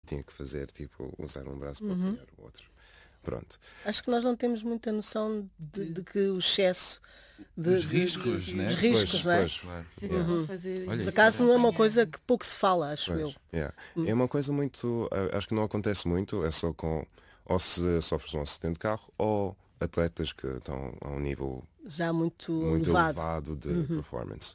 tinha que fazer, tipo, usar um braço para apoiar o outro. Pronto. Acho que nós não temos muita noção de que o excesso Os riscos, né? Os riscos, não é? Claro. Fazer Por Olha, acaso não é uma apanhar. coisa que pouco se fala, acho Pois, eu. yeah. É uma coisa muito. Acho que não acontece muito, é só com. Ou se sofres um acidente de carro, ou atletas que estão a um nível Já muito muito elevado. elevado de performance.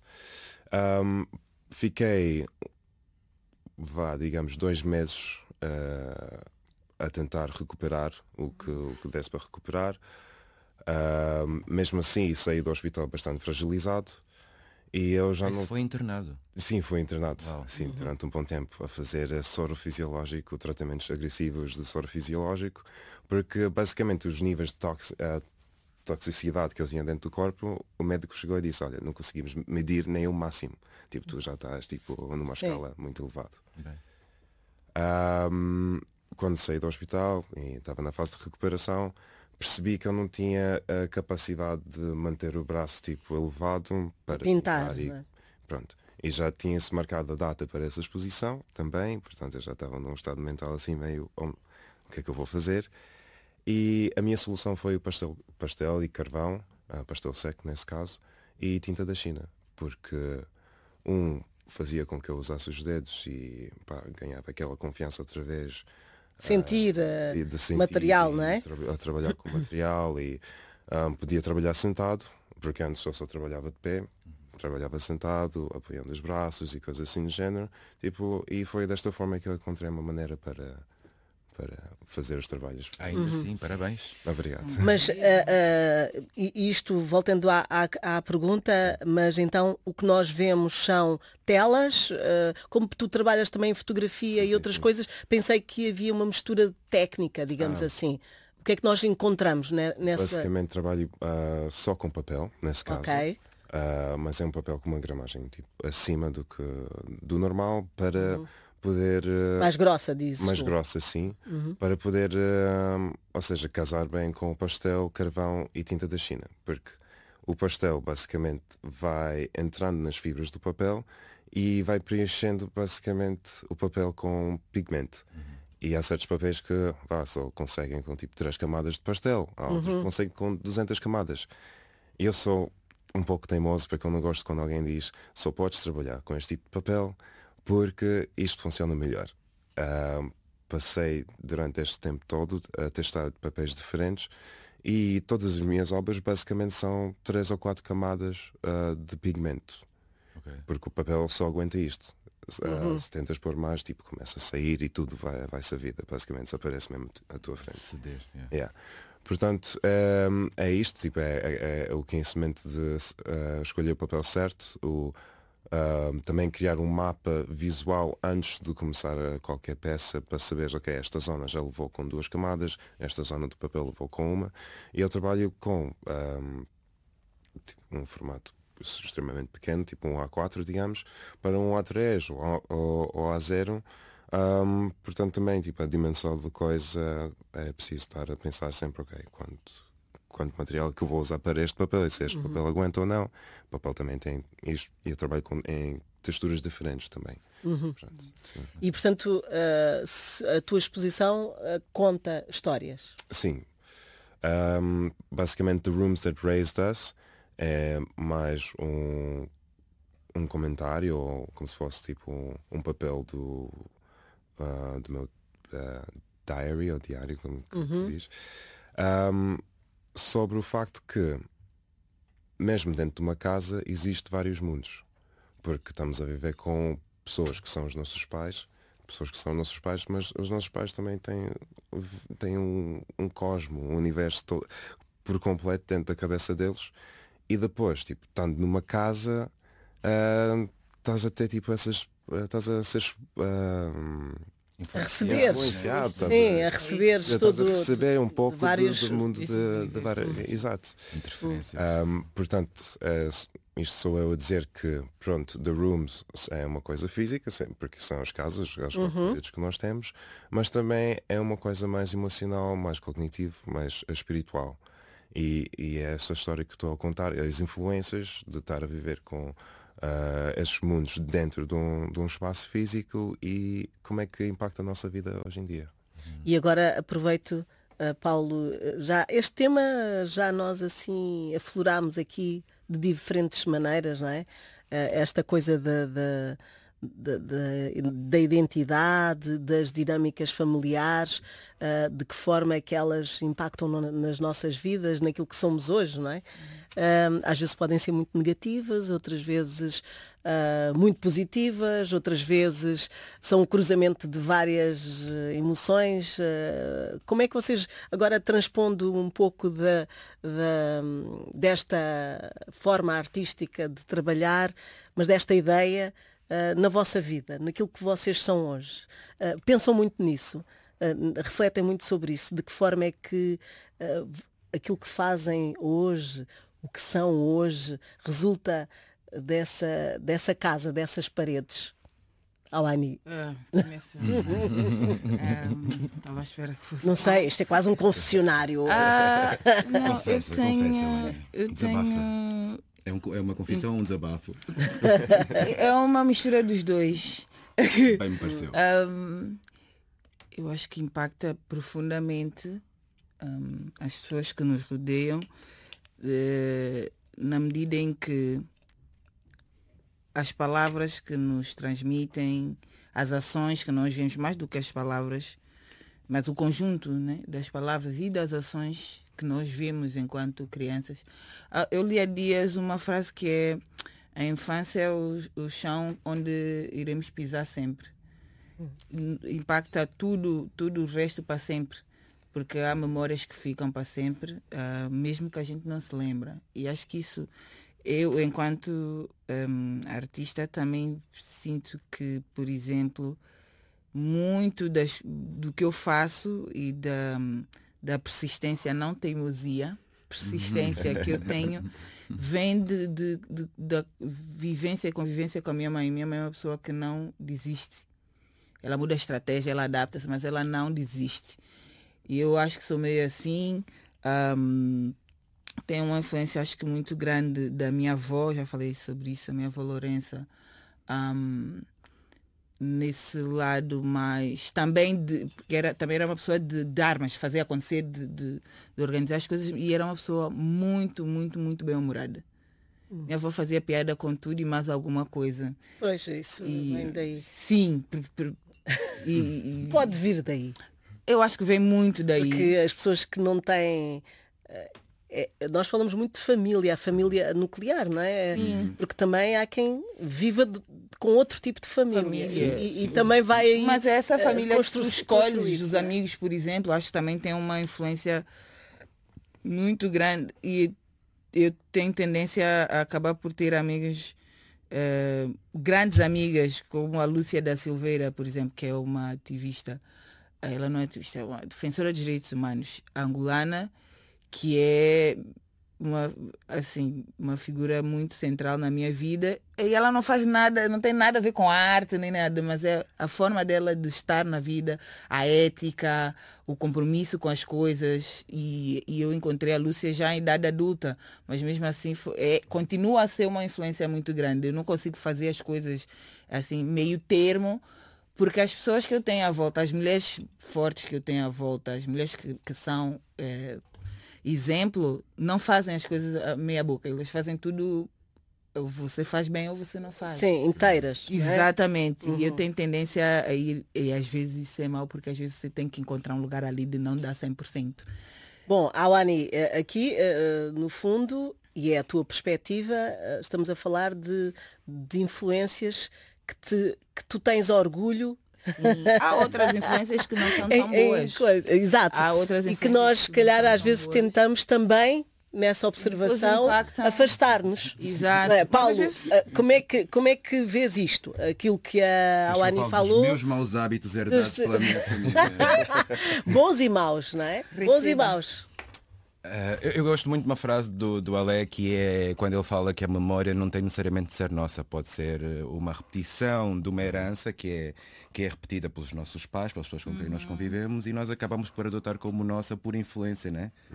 Fiquei, digamos, 2 meses a tentar recuperar o que desse para recuperar. Mesmo assim, saí do hospital bastante fragilizado. E eu já Isso não. foi internado. Sim, foi internado. Uau. Sim, durante um bom tempo a fazer soro fisiológico, tratamentos agressivos de soro fisiológico, porque basicamente os níveis de toxicidade que eu tinha dentro do corpo, o médico chegou e disse, olha, não conseguimos medir nem o máximo. Tipo, tu já estás numa Sim. escala muito elevada. Bem. Quando saí do hospital e estava na fase de recuperação, percebi que eu não tinha a capacidade de manter o braço tipo elevado para Pintar, e não é? pronto. E já tinha-se marcado a data para essa exposição também, portanto eu já estava num estado mental assim meio, o que é que eu vou fazer? E a minha solução foi o pastel e carvão, pastel seco nesse caso, e tinta da China, porque fazia com que eu usasse os dedos e ganhava aquela confiança outra vez. Sentir E de sentir material, e não é? a trabalhar com material e podia trabalhar sentado, porque antes eu só trabalhava de pé, trabalhava sentado, apoiando os braços e coisas assim do género, tipo, e foi desta forma que eu encontrei uma maneira para fazer os trabalhos. Ainda assim, parabéns. Obrigado. Mas e isto, voltando à pergunta, mas então o que nós vemos são telas, como tu trabalhas também em fotografia Sim, e sim, outras sim. coisas, pensei que havia uma mistura técnica, digamos assim. O que é que nós encontramos nessa... Basicamente trabalho só com papel, nesse caso. Ok. Mas é um papel com uma gramagem tipo, acima do normal para poder Mais grossa, dizes mais tu. grossa sim, para poder ou seja, casar bem com o pastel, carvão e tinta da China, porque o pastel basicamente vai entrando nas fibras do papel e vai preenchendo basicamente o papel com pigmento. E há certos papéis que só conseguem com tipo 3 camadas de pastel, há outros que conseguem com 200 camadas. E eu sou um pouco teimoso porque eu não gosto quando alguém diz só podes trabalhar com este tipo de papel porque isto funciona melhor. Passei durante este tempo todo a testar papéis diferentes e todas as minhas obras basicamente são 3 ou 4 camadas de pigmento, Ok. porque o papel só aguenta isto. Se tentas pôr mais, tipo, começa a sair e tudo vai-se a vida, basicamente desaparece mesmo à tua frente. Ceder. Yeah. Portanto, é isto, tipo, é o conhecimento de escolher o papel certo, também criar um mapa visual antes de começar qualquer peça para saber, ok, esta zona já levou com 2 camadas, esta zona do papel levou com uma, e eu trabalho com tipo, um formato extremamente pequeno, tipo um A4, digamos, para um A3 ou A0. Portanto também tipo, a dimensão da coisa é preciso estar a pensar sempre, ok, quanto material que eu vou usar para este papel, e se este papel aguenta ou não. O papel também tem isto, e eu trabalho em texturas diferentes também. Portanto, sim. E portanto a tua exposição conta histórias. Sim. Basicamente The Rooms That Raised Us é mais um comentário, ou como se fosse tipo um papel do meu diary, ou diário, como se diz, sobre o facto que mesmo dentro de uma casa existe vários mundos, porque estamos a viver com pessoas que são os nossos pais, mas os nossos pais também têm um cosmo, um universo por completo dentro da cabeça deles, e depois, tipo, estando numa casa, estás a ter tipo estás a ser A receber, influenciado, sim, a receber estás todo a receber um pouco de vários... do mundo de vários. Exato. Interferências. Portanto, isto sou eu a dizer que, pronto, The Rooms é uma coisa física, porque são as casas, os paredes que nós temos, mas também é uma coisa mais emocional, mais cognitivo, mais espiritual. E é essa história que estou a contar, as influências de estar a viver com esses mundos dentro de um espaço físico e como é que impacta a nossa vida hoje em dia. E agora aproveito, Paulo, já este tema já nós assim aflorámos aqui de diferentes maneiras, não é? Esta coisa da identidade, das dinâmicas familiares, de que forma é que elas impactam nas nossas vidas, naquilo que somos hoje, não é? Às vezes podem ser muito negativas, outras vezes muito positivas, outras vezes são o cruzamento de várias emoções. Como é que vocês, agora transpondo um pouco desta forma artística de trabalhar, mas desta ideia, na vossa vida, naquilo que vocês são hoje, pensam muito nisso, refletem muito sobre isso, de que forma é que aquilo que fazem hoje, o que são hoje, resulta dessa casa, dessas paredes. Alani. Estava à espera que fosse. Não sei, isto é quase um confessionário. Não, Confessa, eu tenho. É uma confissão ou um desabafo? É uma mistura dos dois. Bem me pareceu. Eu acho que impacta profundamente as pessoas que nos rodeiam, na medida em que as palavras que nos transmitem, as ações que nós vemos, mais do que as palavras, mas o conjunto, né, das palavras e das ações que nós vemos enquanto crianças. Eu li há dias uma frase que é: a infância é o chão onde iremos pisar sempre. Impacta tudo o resto para sempre, porque há memórias que ficam para sempre, mesmo que a gente não se lembra. E acho que isso, eu enquanto artista também sinto que, por exemplo, muito do que eu faço e da persistência, não teimosia, persistência que eu tenho, vem da vivência e convivência com a minha mãe. Minha mãe é uma pessoa que não desiste. Ela muda a estratégia, ela adapta-se, mas ela não desiste. E eu acho que sou meio assim. Tenho uma influência, acho que muito grande, da minha avó, já falei sobre isso, a minha avó Lourença. Nesse lado mais também também era uma pessoa de dar, mas fazer acontecer, de organizar as coisas, e era uma pessoa muito, muito, muito bem-humorada. Minha avó fazia piada com tudo e mais alguma coisa. Pois, isso vem daí. Sim. Pode vir daí. Eu acho que vem muito daí. Porque as pessoas que não têm... nós falamos muito de família, a família nuclear, não é? Sim. Porque também há quem viva com outro tipo de família. E também vai aí. Mas essa família que tu escolhes, construir, os amigos, por exemplo, acho que também tem uma influência muito grande. E eu tenho tendência a acabar por ter amigas, grandes amigas, como a Lúcia da Silveira, por exemplo, que é uma ativista. Ela não é ativista, é uma defensora de direitos humanos angolana, que é uma figura muito central na minha vida. E ela não faz nada, não tem nada a ver com arte nem nada, mas é a forma dela de estar na vida, a ética, o compromisso com as coisas. E eu encontrei a Lúcia já em idade adulta, mas mesmo assim continua a ser uma influência muito grande. Eu não consigo fazer as coisas assim, meio termo, porque as pessoas que eu tenho à volta, as mulheres fortes que eu tenho à volta, as mulheres que são exemplo, não fazem as coisas a meia boca. Elas fazem tudo, ou você faz bem ou você não faz. Sim, inteiras. Exatamente. Uhum. E eu tenho tendência a ir, e às vezes isso é mau, porque às vezes você tem que encontrar um lugar ali de não dar 100%. Bom, Alani, aqui no fundo, e é a tua perspectiva, estamos a falar de influências que tu tens orgulho. Sim. Há outras influências que não são tão boas. Exato. Há outras e que nós, se calhar, às vezes boas. Tentamos também, nessa observação, afastar-nos. Exato. Paulo, como é que vês isto? Aquilo que a Alani falou. Os meus maus hábitos herdados pela minha família. Bons e maus, não é? Bons e maus. Eu gosto muito de uma frase do Alé, que é quando ele fala que a memória não tem necessariamente de ser nossa, pode ser uma repetição de uma herança que é repetida pelos nossos pais, pelas pessoas com quem nós convivemos, e nós acabamos por adotar como nossa por influência, né?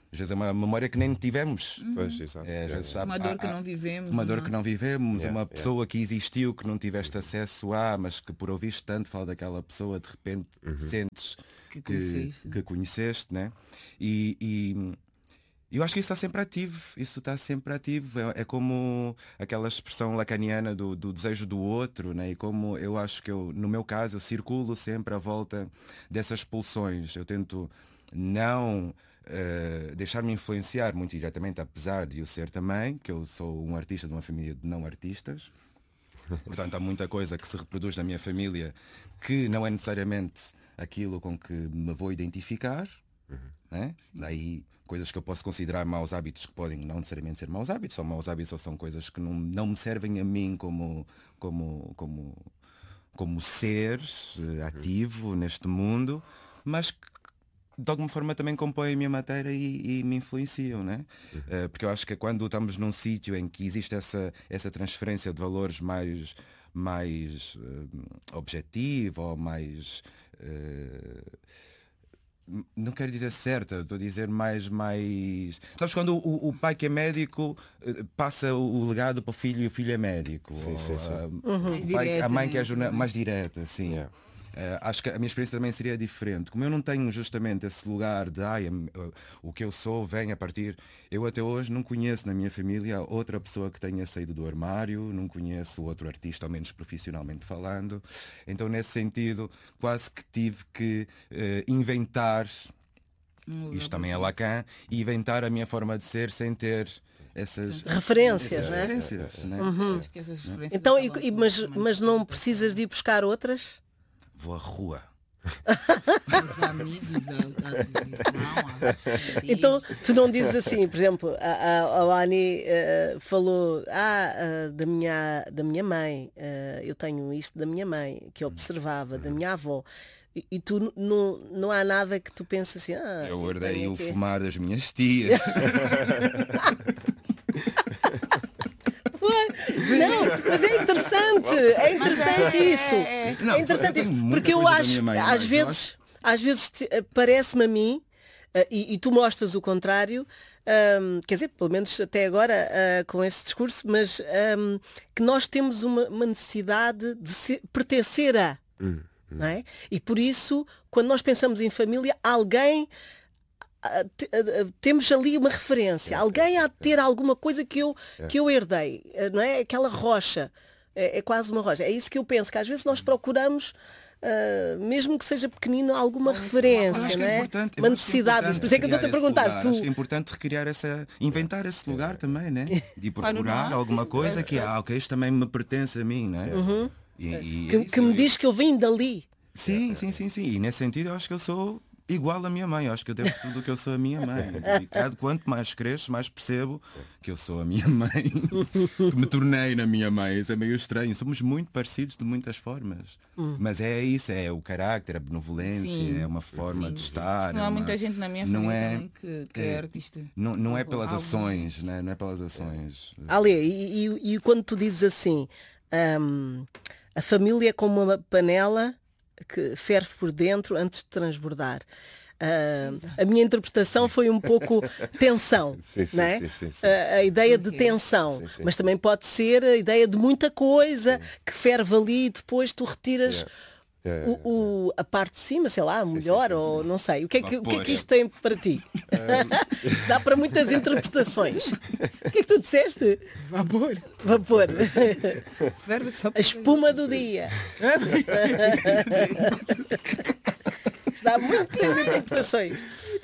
Às vezes é uma memória que nem tivemos. Pois, exato. Às vezes, sabe, Uma dor que não vivemos. uma dor que não vivemos, Yeah, uma pessoa que existiu que não tiveste acesso a, mas que por ouvir tanto fala daquela pessoa, de repente sentes Que conheceste, né? E eu acho que isso está sempre ativo. Isso está sempre ativo. É como aquela expressão lacaniana do desejo do outro, né? E como eu acho que no meu caso, eu circulo sempre à volta dessas pulsões. Eu tento não deixar-me influenciar muito diretamente, apesar de eu ser também, que eu sou um artista de uma família de não artistas. Portanto, há muita coisa que se reproduz na minha família que não é necessariamente aquilo com que me vou identificar. Né? Daí coisas que eu posso considerar maus hábitos que podem não necessariamente ser maus hábitos, são maus hábitos ou são coisas que não me servem a mim como ser ativo neste mundo, mas que de alguma forma também compõem a minha matéria e me influenciam, né? Porque eu acho que quando estamos num sítio em que existe essa transferência de valores mais objetiva ou mais não quero dizer certa, estou a dizer mais... Sabes quando o pai que é médico passa o legado para o filho e o filho é médico? Sim. A mãe que é mais direta, sim. Yeah. Acho que a minha experiência também seria diferente. Como eu não tenho justamente esse lugar de o que eu sou vem a partir... Eu até hoje não conheço na minha família outra pessoa que tenha saído do armário, não conheço outro artista, ao menos profissionalmente falando. Então, nesse sentido, quase que tive que inventar, isto também é Lacan, e inventar a minha forma de ser sem ter essas referências, essas né? referências, né? Acho que essas referências Então, acabam mas não precisas de ir buscar outras? Vou à rua. Os amigos, Então, tu não dizes assim, por exemplo, a Ani falou da minha mãe, eu tenho isto da minha mãe, que eu observava, da minha avó. E tu não há nada que tu penses assim, eu herdei o fumar das minhas tias. Não, mas é interessante isso. Não, É interessante isso, muita porque eu coisa da acho minha mãe, que mas às vezes parece-me a mim, e tu mostras o contrário, quer dizer, pelo menos até agora com esse discurso, mas que nós temos uma necessidade de pertencer a, não é? E por isso, quando nós pensamos em família, alguém... temos ali uma referência, alguém há de ter alguma coisa que eu herdei, não é? Aquela rocha, é quase uma rocha. É isso que eu penso, que às vezes nós procuramos, mesmo que seja pequenino, alguma referência, não é? Uma necessidade. Por isso é que eu estou-te a perguntar. Acho que é importante inventar esse lugar também, né? De procurar alguma coisa que ok, isto também me pertence a mim, né? Que me diz que eu vim dali. Sim. E nesse sentido eu acho que eu sou igual à minha mãe. Eu acho que eu devo tudo o que eu sou a minha mãe. E quanto mais cresço, mais percebo que eu sou a minha mãe. Que me tornei na minha mãe. Isso é meio estranho. Somos muito parecidos de muitas formas. Mas é isso, é o carácter, a benevolência, é uma forma de estar. Não há muita gente na minha família também que é artista. Não é pelas ações, né? Não é pelas ações. Ale, e quando tu dizes assim, a família é como uma panela que ferve por dentro antes de transbordar. A minha interpretação foi um pouco tensão, né? A ideia de tensão, mas também pode ser a ideia de muita coisa que ferve ali e depois tu retiras a parte de cima, sei lá, melhor ou não sei. O que é que isto tem para ti? Isto dá para muitas interpretações. O que é que tu disseste? Vapor. A espuma do dia. Isto dá muitas interpretações.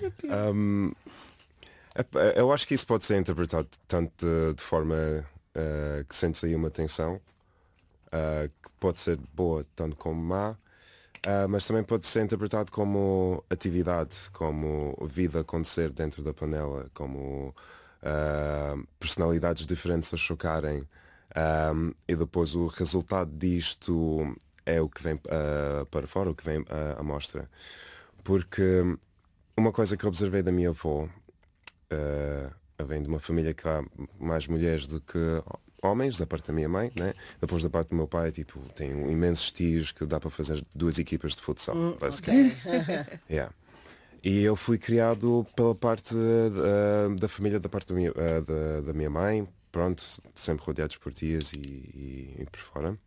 Eu acho que isso pode ser interpretado tanto de forma que sentes aí uma tensão, que pode ser boa tanto como má, mas também pode ser interpretado como atividade, como vida acontecer dentro da panela, como personalidades diferentes a chocarem, e depois o resultado disto é o que vem para fora, o que vem à mostra. Porque uma coisa que eu observei da minha avó, vem de uma família que há mais mulheres do que homens, da parte da minha mãe, né? Depois da parte do meu pai, tipo, tem imensos tios que dá para fazer 2 equipas de futsal, basicamente. E eu fui criado pela parte da família, da parte da minha mãe, pronto, sempre rodeados por tias e por fora.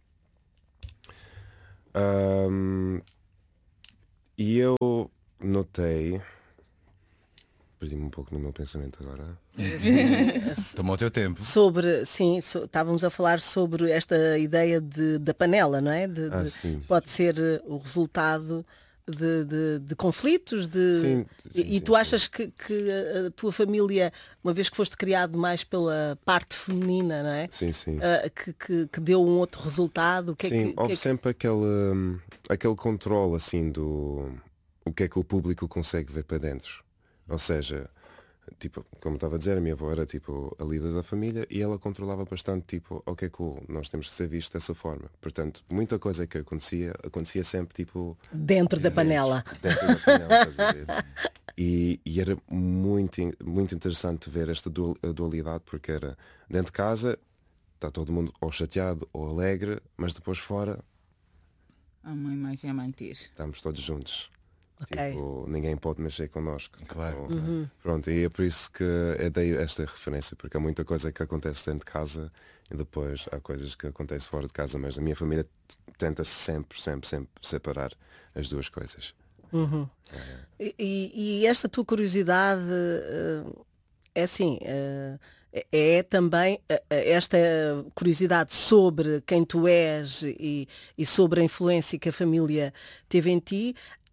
E eu notei, perdi-me um pouco no meu pensamento agora. Tomou o teu tempo. Estávamos a falar sobre esta ideia da panela, não é? Sim. Pode ser o resultado de conflitos, Sim, e tu achas que a tua família, uma vez que foste criado mais pela parte feminina, não é? Sim, sim. Que deu um outro resultado? Sim, houve sempre aquele controle assim do o que é que o público consegue ver para dentro. Ou seja, tipo, como estava a dizer, a minha avó era tipo a líder da família e ela controlava bastante tipo, ok, cool, nós temos que ser vistos dessa forma. Portanto, muita coisa que acontecia sempre tipo dentro da panela. Dentro da panela, estás a ver? E era muito, muito interessante ver esta dualidade, porque era dentro de casa está todo mundo ou chateado ou alegre, mas depois fora Há uma imagem a manter. estamos todos juntos. Ok. Tipo, ninguém pode mexer connosco. Claro. Tipo, Pronto, e é por isso que eu dei esta referência, porque há muita coisa que acontece dentro de casa e depois há coisas que acontecem fora de casa, mas a minha família tenta sempre separar as duas coisas. E esta tua curiosidade é assim, é também esta curiosidade sobre quem tu és e sobre a influência que a família teve em ti,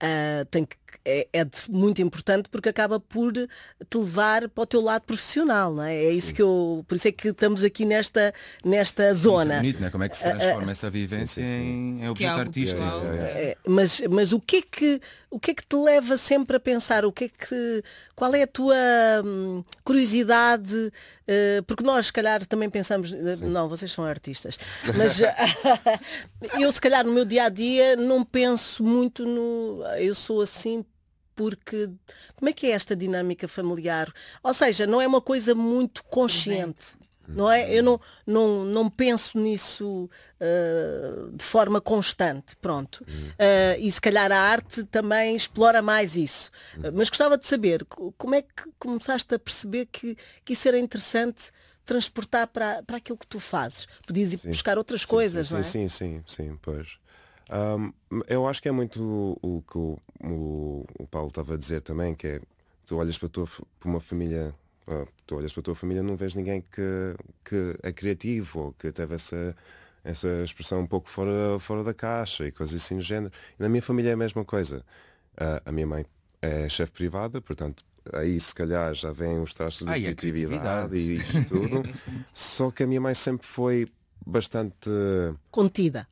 muito importante, porque acaba por te levar para o teu lado profissional, não é? É isso por isso é que estamos aqui nesta zona. É bonito, né? Como é que se transforma essa vivência em objeto algo artístico? pessoal. Mas o que é que te leva sempre a pensar? Qual é a tua curiosidade? Porque nós, se calhar, também pensamos, não, vocês são artistas, mas eu, se calhar, no meu dia a dia não penso muito eu sou assim porque como é que é esta dinâmica familiar? Ou seja, não é uma coisa muito consciente. Não é? Eu não penso nisso de forma constante, pronto. E se calhar a arte também explora mais isso. Mas gostava de saber como é que começaste a perceber que isso era interessante transportar para aquilo que tu fazes. Podias ir buscar outras coisas, não é? Sim, pois. Eu acho que é muito o que o Paulo estava a dizer também, que é tu olhas para uma família. Tu olhas para a tua família, não vês ninguém que é criativo ou que teve essa expressão um pouco fora da caixa e coisas assim do género. E na minha família é a mesma coisa. A minha mãe é chefe privada, portanto aí se calhar já vem os traços de criatividade e isto tudo. Só que a minha mãe sempre foi bastante contida.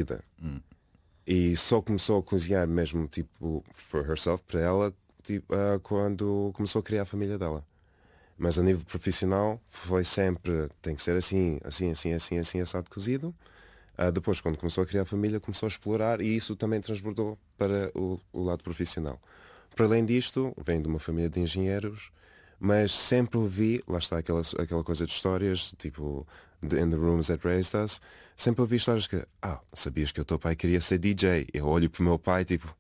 E só começou a cozinhar mesmo tipo for herself, para ela, tipo, quando começou a criar a família dela. Mas a nível profissional foi sempre, tem que ser assim, assado cozido. Depois, quando começou a criar a família, começou a explorar e isso também transbordou para o lado profissional. Para além disto, vem de uma família de engenheiros, mas sempre ouvi, lá está aquela coisa de histórias, tipo In the Rooms That Raised Us, sempre ouvi histórias que, sabias que o teu pai queria ser DJ? Eu olho para o meu pai, tipo...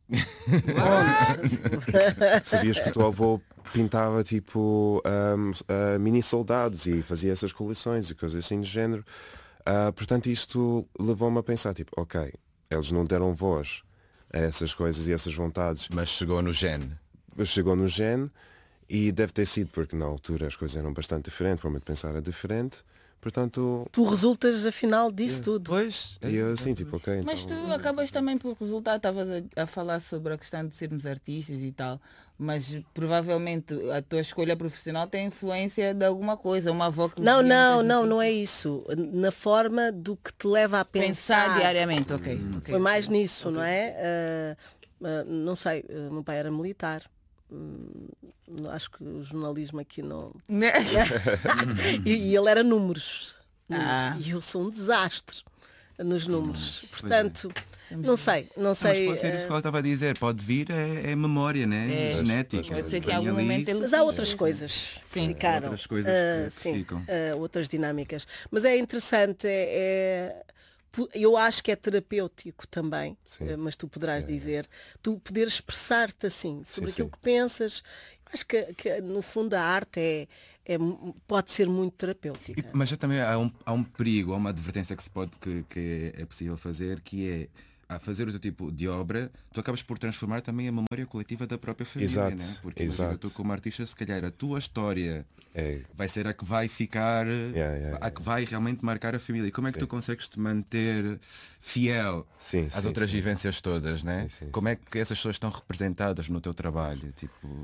Sabias que o teu avô pintava tipo mini soldados e fazia essas coleções e coisas assim do género. Portanto, isto levou-me a pensar, tipo, ok, eles não deram voz a essas coisas e essas vontades. Mas chegou no gene. E deve ter sido porque na altura as coisas eram bastante diferentes, a forma de pensar era diferente. Portanto, tu resultas afinal disso tudo. Pois. E eu assim, tipo, ok. Mas então... tu acabas também por resultar, estavas a falar sobre a questão de sermos artistas e tal, mas provavelmente a tua escolha profissional tem influência de alguma coisa, uma avó que... Não é isso. Na forma do que te leva a pensar diariamente, ok. Foi mais nisso, não é? Não sei, meu pai era militar. Acho que o jornalismo aqui não. E ele era números. E eu sou um desastre nos números. Portanto, não sei. Mas pode ser isso que ela estava a dizer. Pode vir, é memória, né? Genética. Pode ser que em algum momento ele... Mas há outras coisas que ficaram. Outras coisas que ficam. Outras dinâmicas. Mas é interessante, eu acho que é terapêutico também, Sim. mas tu poderás dizer, tu poder expressar-te assim, sobre Sim, aquilo sim. que pensas. Acho que no fundo a arte pode ser muito terapêutica. Mas já também há um perigo, há uma advertência que é possível fazer, que é a fazer o teu tipo de obra, tu acabas por transformar também a memória coletiva da própria família, Exato, né? Porque imagina, exato. tu como artista, se calhar a tua história É, vai ser a que vai ficar, a que vai realmente marcar a família. E como é que tu consegues te manter fiel Sim, às sim, outras sim. vivências todas, né? Sim, sim, Como é que essas pessoas estão representadas no teu trabalho? Tipo,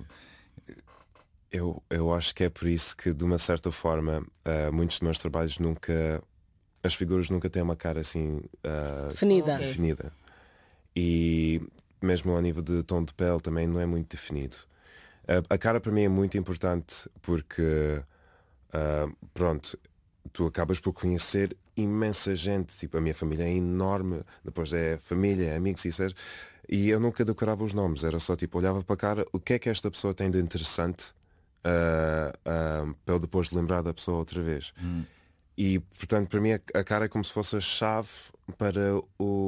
eu acho que é por isso que, de uma certa forma, muitos dos meus trabalhos as figuras nunca têm uma cara assim Definida. definida. E mesmo ao nível de tom de pele também não é muito definido. A cara para mim é muito importante porque, pronto, tu acabas por conhecer imensa gente. Tipo, a minha família é enorme, depois é família, é amigos, e eu nunca decorava os nomes, era só tipo, olhava para a cara, o que é que esta pessoa tem de interessante para eu depois lembrar da pessoa outra vez. E portanto para mim a cara é como se fosse a chave para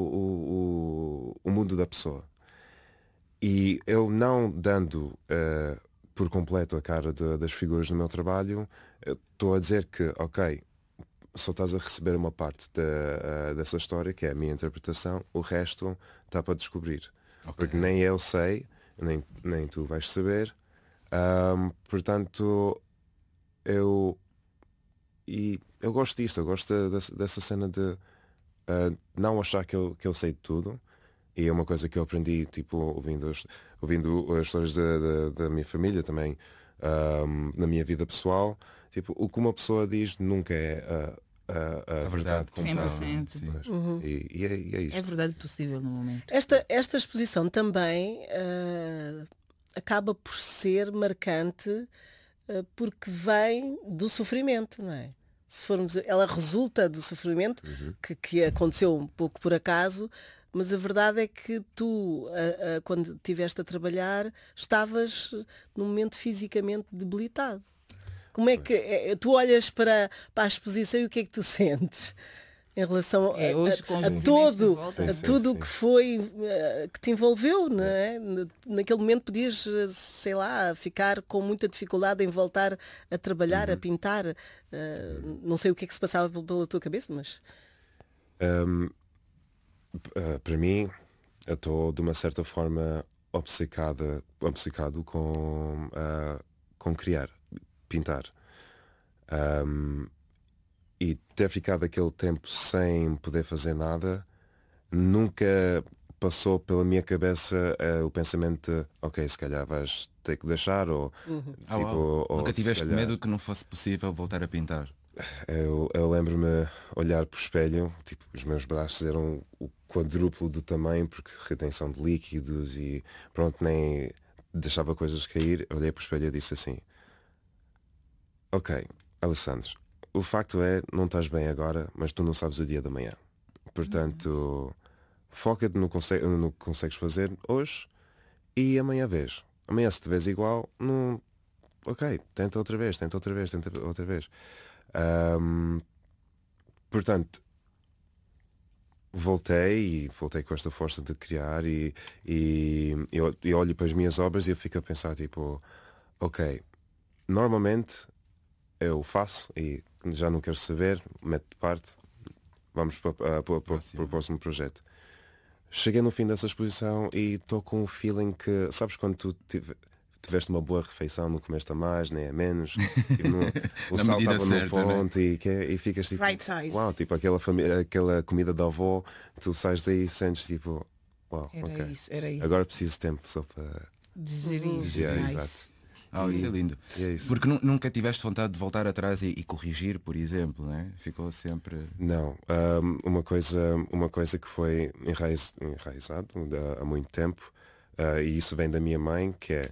o mundo da pessoa. E eu não dando por completo a cara das figuras no meu trabalho, estou a dizer que, ok, só estás a receber uma parte dessa história, que é a minha interpretação, o resto está para descobrir. Porque nem eu sei, nem tu vais saber. Portanto, eu gosto disto, eu gosto dessa cena de não achar que eu sei de tudo. E é uma coisa que eu aprendi, tipo, ouvindo as histórias da minha família também, na minha vida pessoal. Tipo, o que uma pessoa diz nunca é a verdade completa. 100%. Sim. E é isto. É verdade possível no momento. Esta exposição também acaba por ser marcante porque vem do sofrimento, não é? Se formos, ela resulta do sofrimento que aconteceu um pouco por acaso, mas a verdade é que tu, quando estiveste a trabalhar, estavas num momento fisicamente debilitado. Como é que tu olhas para a exposição e o que é que tu sentes? Em relação Hoje, com os a movimentos de todo, volta. a Sim, tudo o sim. que foi que te envolveu, não é? Naquele momento podias, sei lá, ficar com muita dificuldade em voltar a trabalhar, a pintar. Não sei o que é que se passava pela tua cabeça, mas Para mim, eu estou de uma certa forma obcecado com criar, pintar. E ter ficado aquele tempo sem poder fazer nada, nunca passou pela minha cabeça o pensamento de, ok, se calhar vais ter que deixar, ou Nunca se tiveste calhar- medo que não fosse possível voltar a pintar? Eu lembro-me olhar para o espelho, tipo, os meus braços eram o quadruplo do tamanho, porque retenção de líquidos e pronto, nem deixava coisas cair. Eu olhei para o espelho e disse assim, ok, Alessandro, o facto é, não estás bem agora, mas tu não sabes o dia da manhã. Portanto, foca-te no que consegues fazer hoje e amanhã vês. Amanhã se te vês igual, não... ok, tenta outra vez. Portanto, voltei com esta força de criar e eu olho para as minhas obras e eu fico a pensar tipo, ok, normalmente eu faço e já não quero saber, meto de parte, vamos para o próximo projeto. Cheguei no fim dessa exposição e estou com um feeling que, sabes quando tu tiveste uma boa refeição, não comeste a mais, nem a menos, tipo, o Na sal medida estava no certa, né? ponto e ficas tipo, Right size. uau, tipo aquela comida da avó, tu sais daí e sentes tipo, uau, ok. Era isso. Agora preciso de tempo só para... Digerir. Digerir, Nice. exato. Isso é lindo. E é isso. Porque nunca tiveste vontade de voltar atrás e corrigir, por exemplo, né? Ficou sempre. Não, uma coisa que foi enraizado há muito tempo, e isso vem da minha mãe, que é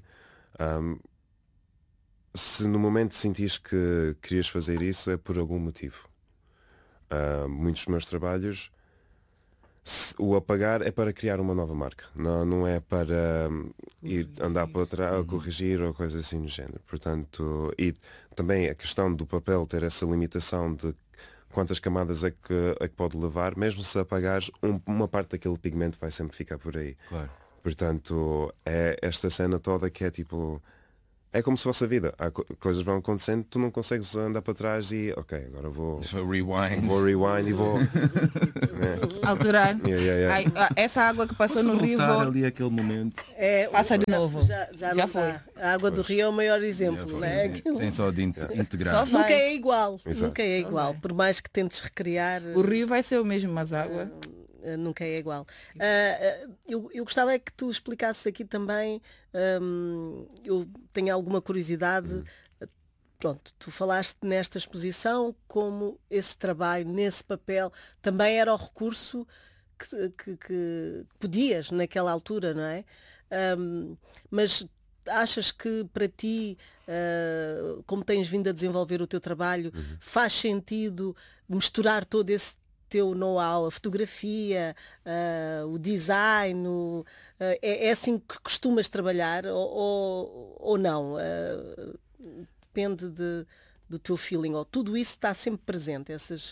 se no momento sentires que querias fazer isso é por algum motivo. Muitos dos meus trabalhos, o apagar é para criar uma nova marca, não é para ir andar para trás, corrigir ou coisa assim do género. Portanto, e também a questão do papel ter essa limitação de quantas camadas é que pode levar, mesmo se apagares, uma parte daquele pigmento vai sempre ficar por aí. Claro. Portanto, é esta cena toda que é tipo. É como se fosse a vida. Coisas vão acontecendo, tu não consegues andar para trás e ok, agora vou rewind e vou Alterar. Yeah. Ai, essa água que passou no rio ali aquele momento. passa de novo. Já foi. A água do rio é o maior exemplo, não é? Tem só de integrar. Só vai. Nunca é igual. Exato. Nunca é igual. Por mais que tentes recriar. O rio vai ser o mesmo, mas a água. Nunca é igual. Eu gostava é que tu explicasses aqui também, eu tenho alguma curiosidade, pronto, tu falaste nesta exposição como esse trabalho, nesse papel, também era o recurso que podias naquela altura, não é? Mas achas que para ti, como tens vindo a desenvolver o teu trabalho, faz sentido misturar todo esse teu know-how, a fotografia, o design, é assim que costumas trabalhar ou não? Depende do teu feeling, ou tudo isso está sempre presente,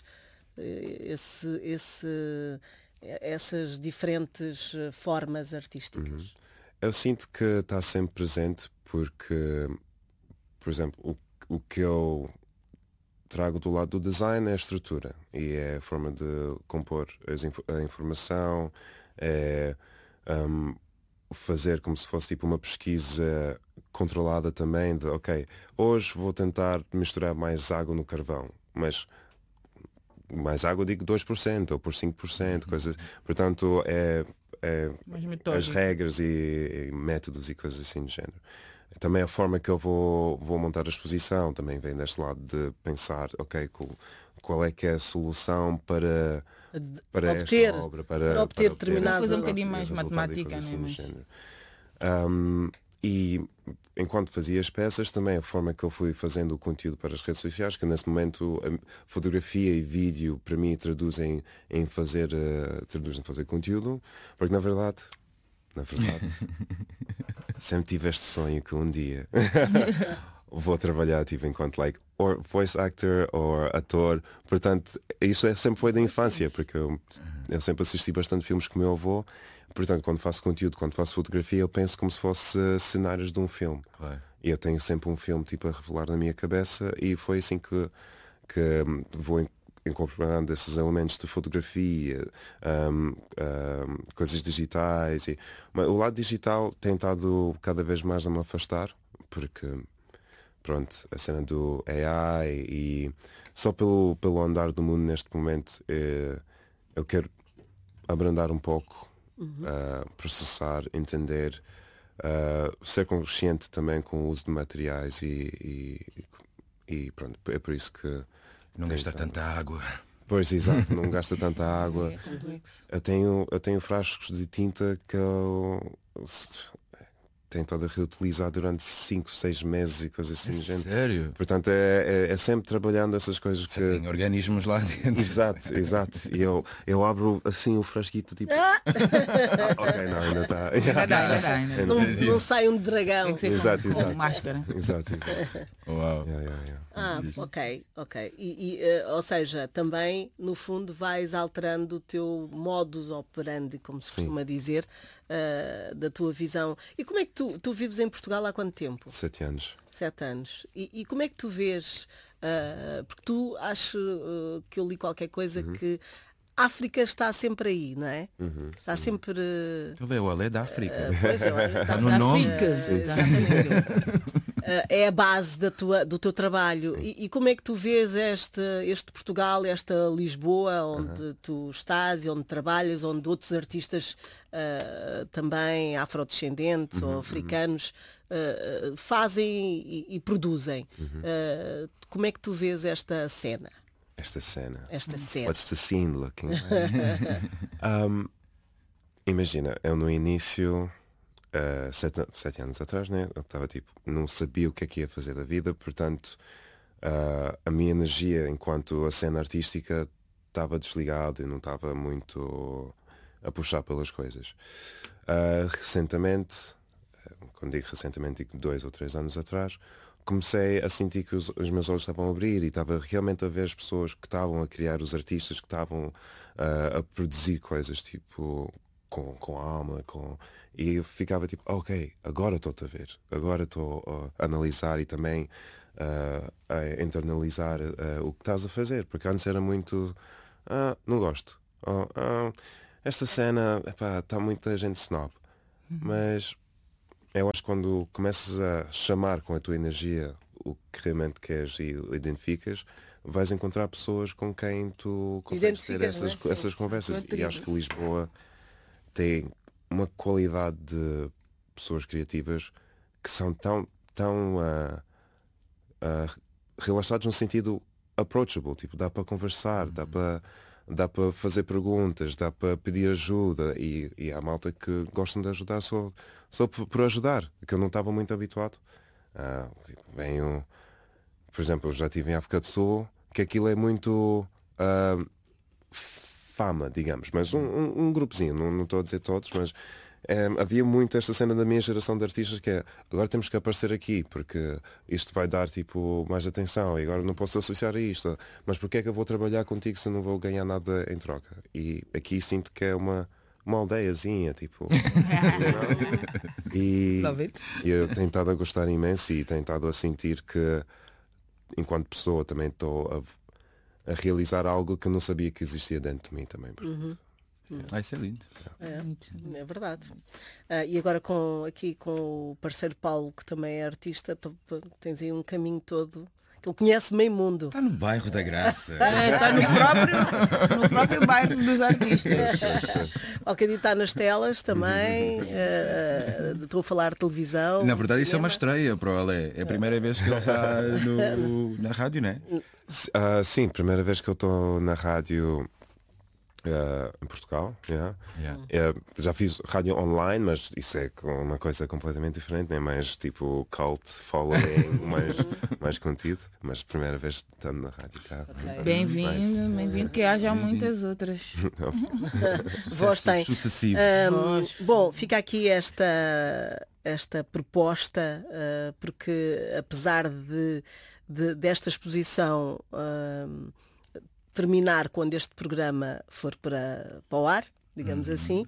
essas diferentes formas artísticas? Eu sinto que está sempre presente porque, por exemplo, o que eu trago do lado do design é a estrutura e é a forma de compor a informação, é fazer como se fosse tipo uma pesquisa controlada também de ok, hoje vou tentar misturar mais água no carvão, mas mais água digo 2% ou por 5%, coisas. Portanto, as regras e métodos e coisas assim do género. Também a forma que eu vou montar a exposição também vem deste lado de pensar, ok, qual é que é a solução para obter, esta obra, para obter determinado. Fazer um bocadinho mais matemática, assim, né? E enquanto fazia as peças, também a forma que eu fui fazendo o conteúdo para as redes sociais, que nesse momento a fotografia e vídeo para mim traduzem fazer conteúdo, porque na verdade sempre tive este sonho que um dia vou trabalhar tipo, enquanto or voice actor ou ator. Portanto, isso sempre foi da infância, porque eu sempre assisti bastante filmes com o meu avô. Portanto, quando faço conteúdo, quando faço fotografia, eu penso como se fosse cenários de um filme. Claro. E eu tenho sempre um filme tipo a revelar na minha cabeça e foi assim que vou incorporando esses elementos de fotografia, coisas digitais. O lado digital tem estado cada vez mais a me afastar, porque pronto, a cena do AI e só pelo andar do mundo neste momento eu quero abrandar um pouco, processar, entender, ser consciente também com o uso de materiais e pronto, é por isso que não gasta tanta água. Pois, exato, não gasta tanta água. É complexo. Eu tenho frascos de tinta que eu tenho todo a reutilizar durante 5, 6 meses e coisas assim. Sério? Portanto, é sempre trabalhando essas coisas que... Tem organismos lá dentro. Exato. E eu abro assim o frasquito tipo... ok, não, ainda está. Ainda. Não sai um dragão. Tem que ser Exato. com máscara. Exato. Uau. Ok. Ou seja, também no fundo vais alterando o teu modus operandi, como se costuma dizer, da tua visão. E como é que tu vives em Portugal há quanto tempo? 7 anos. 7 anos. E como é que tu vês, porque tu acho que eu li qualquer coisa que a África está sempre aí, não é? Está sempre... Ele é o Alé da África. Pois é, está no nome. É a base do teu trabalho. E como é que tu vês este Portugal, esta Lisboa, onde tu estás e onde trabalhas, onde outros artistas também afrodescendentes ou africanos fazem e produzem? Como é que tu vês esta cena? Esta cena. What's the scene looking like? Imagina, eu no início... 7 anos atrás, né? Eu estava tipo, não sabia o que é que ia fazer da vida, portanto a minha energia enquanto a cena artística estava desligada e não estava muito a puxar pelas coisas. Recentemente, quando digo recentemente, digo 2 ou 3 anos atrás, comecei a sentir que os meus olhos estavam a abrir e estava realmente a ver as pessoas que estavam a criar, os artistas que estavam a produzir coisas tipo com alma, e eu ficava tipo, ok, agora estou-te a ver, agora estou a analisar e também a internalizar o que estás a fazer, porque antes era muito não gosto, esta cena está muita gente snob, mas eu acho que quando começas a chamar com a tua energia o que realmente queres e identificas, vais encontrar pessoas com quem tu consegues ter essas conversas. E acho que Lisboa tem uma qualidade de pessoas criativas que são tão relaxados no sentido approachable, tipo, dá para conversar, dá para fazer perguntas, dá para pedir ajuda, e há malta que gostam de ajudar só por ajudar, que eu não estava muito habituado. Tipo, por exemplo, eu já estive em África do Sul, que aquilo é muito fama, digamos, mas um grupozinho, não estou a dizer todos, mas havia muito esta cena da minha geração de artistas que é, agora temos que aparecer aqui porque isto vai dar tipo mais atenção e agora não posso associar a isto, mas porque é que eu vou trabalhar contigo se não vou ganhar nada em troca? E aqui sinto que é uma aldeiazinha, tipo. E eu tenho estado a gostar imenso e tenho estado a sentir que enquanto pessoa também estou a realizar algo que eu não sabia que existia dentro de mim também. Isso é lindo. É verdade. E agora aqui com o parceiro Paulo, que também é artista, tens aí um caminho todo. Ele conhece meio mundo. Está no bairro da Graça. Está no próprio bairro dos artistas. Qualquer dia está nas telas também. Estou a falar de televisão. Na verdade, isso é uma estreia para o Alé. É a primeira vez que ele está na rádio, não é? Sim, primeira vez que eu estou na rádio em Portugal. Já fiz rádio online, mas isso é uma coisa completamente diferente, é mais tipo cult following, mais contido, mas primeira vez estando na rádio cá. Bem-vindo, que haja muitas outras. Vós tem. Bom, fica aqui esta proposta, porque apesar desta exposição terminar quando este programa for para o ar, digamos assim,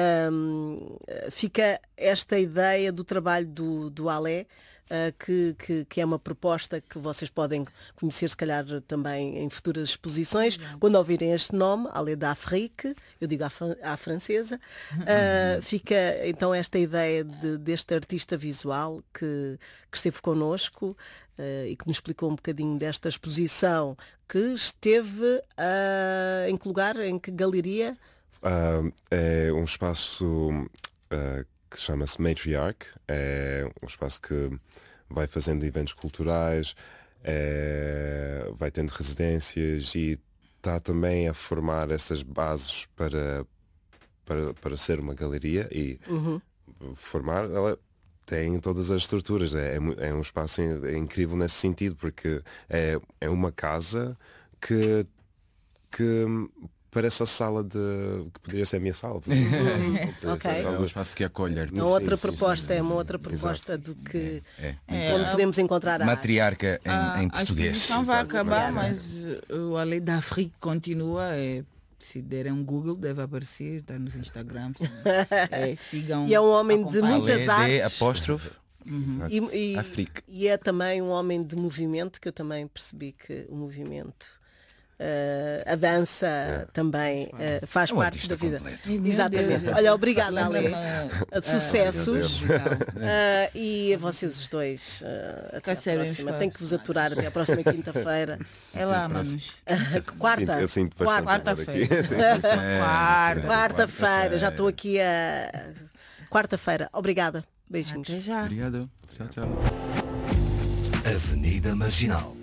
fica esta ideia do trabalho do Alé, que é uma proposta que vocês podem conhecer se calhar também em futuras exposições, quando ouvirem este nome, Alé d'Afrique, eu digo à francesa, fica então esta ideia deste artista visual que esteve connosco e que nos explicou um bocadinho desta exposição que esteve em que lugar, em que galeria? É um espaço que chama-se Matriarch, é um espaço que vai fazendo eventos culturais, vai tendo residências e está também a formar essas bases para ser uma galeria e formar. Ela tem todas as estruturas, é um espaço incrível nesse sentido, porque é uma casa que parece a sala que poderia ser a minha sala. É um espaço que acolhe artistas. Uma outra proposta, é uma outra proposta do que onde podemos encontrar a matriarca em português. A exposição vai acabar, mas o Alé d'Afrique continua. Se derem um Google, deve aparecer, está nos Instagrams. Sigam. E é um homem de muitas artes. Apóstrofe. E é também um homem de movimento, que eu também percebi que o movimento, a dança também faz parte da vida. Exatamente. Olha, obrigada, Ale. Sucessos. E a vocês os dois. Até a próxima. Tenho que vos aturar até a próxima quinta-feira. É lá, manos. Quarta-feira. Já estou aqui a quarta-feira. Obrigada. Beijinhos. Até já. Obrigado. Tchau, tchau. Avenida Marginal.